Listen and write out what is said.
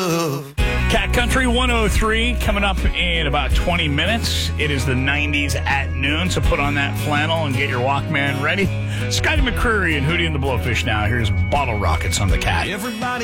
Cat Country 103 coming up in about 20 minutes. It is the 90s at noon, so put on that flannel and get your Walkman ready. Scotty McCreery and Hootie and the Blowfish now. Here's Bottle Rockets on the Cat. Everybody